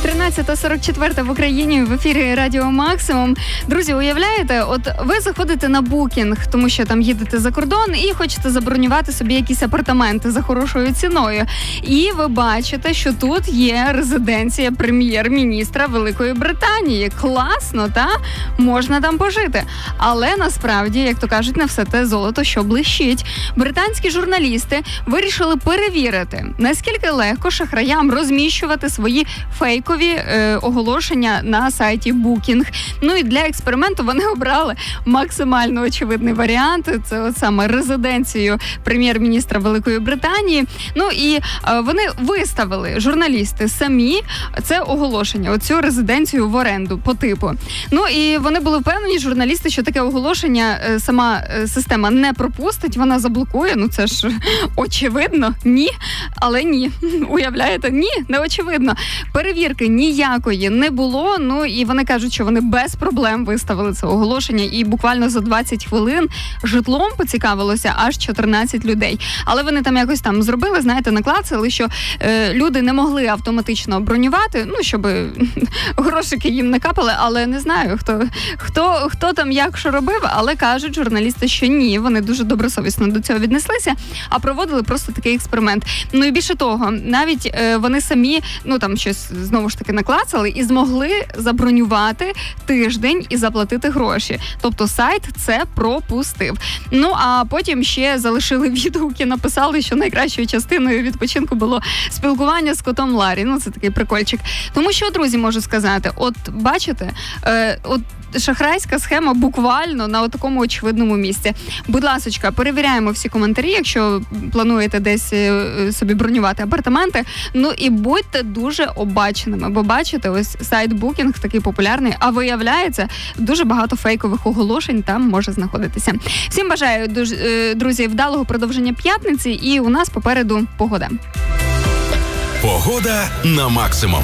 13:44 в Україні, в ефірі Радіо Максимум. Друзі, уявляєте, от ви заходите на букінг, тому що там їдете за кордон і хочете забронювати собі якісь апартаменти за хорошою ціною. І ви бачите, що тут є резиденція прем'єр-міністра Великої Британії. Класно, та? Можна там пожити. Але насправді, як то кажуть, не все те золото, що блищить. Британські журналісти вирішили перевірити, наскільки легко шахраям розміщувати свої фейкові оголошення на сайті Booking. Ну і для експерименту вони обрали максимально очевидний варіант. Це от саме резиденцію прем'єр-міністра Великої Британії. Ну і вони виставили, журналісти самі, це оголошення, оцю резиденцію в оренду по типу. Ну і вони були впевнені, журналісти, що таке оголошення сама система не пропустить, вона заблокує. Ну це ж очевидно. Ні, але ні. Уявляєте? Ні, не очевидно. Перевірки ніякої не було, ну і вони кажуть, що вони без проблем виставили це оголошення, і буквально за 20 хвилин житлом поцікавилося аж 14 людей. Але вони там якось там зробили, знаєте, наклацали, що люди не могли автоматично бронювати, ну, щоб грошики їм не капали, але не знаю, хто там як що робив, але кажуть журналісти, що ні, вони дуже добросовісно до цього віднеслися, а проводили просто такий експеримент. Ну і більше того, навіть вони самі, ну там щось знову ж таки наклацали і змогли забронювати тиждень і заплатити гроші. Тобто сайт це пропустив. Ну, а потім ще залишили відгуки, написали, що найкращою частиною відпочинку було спілкування з котом Ларі. Ну, це такий прикольчик. Тому що, друзі, можу сказати, от бачите, от шахрайська схема буквально на такому очевидному місці. Будь ласочка, перевіряємо всі коментарі, якщо плануєте десь собі бронювати апартаменти. Ну і будьте дуже обачними, бо бачите, ось сайт Booking такий популярний, а виявляється, дуже багато фейкових оголошень там може знаходитися. Всім бажаю, друзі, вдалого продовження п'ятниці, і у нас попереду погода. Погода на максимум.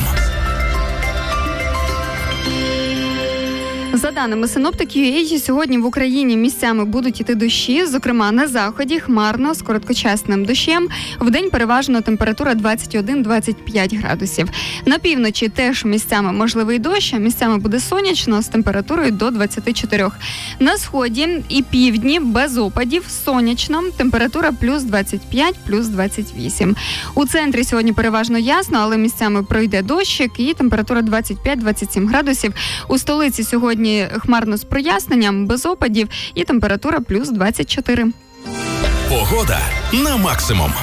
За даними синоптиків, UA, сьогодні в Україні місцями будуть іти дощі, зокрема на заході, хмарно, з короткочасним дощем. Вдень переважно температура 21-25 градусів. На півночі теж місцями можливий дощ, а місцями буде сонячно з температурою до 24. На сході і півдні без опадів, сонячно, температура плюс 25, плюс 28. У центрі сьогодні переважно ясно, але місцями пройде дощик і температура 25-27 градусів. У столиці сьогодні хмарно з проясненням, без опадів і температура плюс 24. Погода на максимум.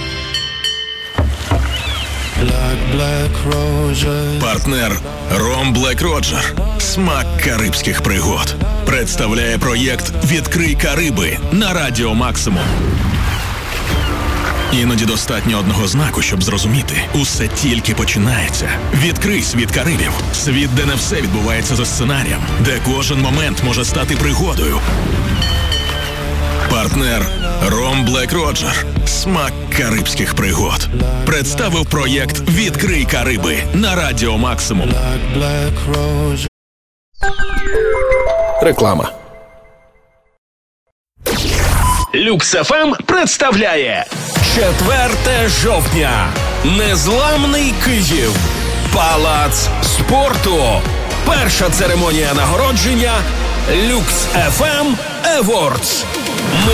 Партнер Ром Блек Роджер. Смак карибських пригод. Представляє проєкт «Відкрий Кариби» на Радіо Максимум. Іноді достатньо одного знаку, щоб зрозуміти. Усе тільки починається. Відкрий світ Карибів. Світ, де не все відбувається за сценарієм. Де кожен момент може стати пригодою. Партнер Ром Блек Роджер. Смак карибських пригод. Представив проєкт «Відкрий Кариби» на Радіо Максимум. Реклама. Люкс ФМ представляє 4 жовтня. Незламний Київ. Палац спорту. Перша церемонія нагородження Люкс ФМ Awards. Ми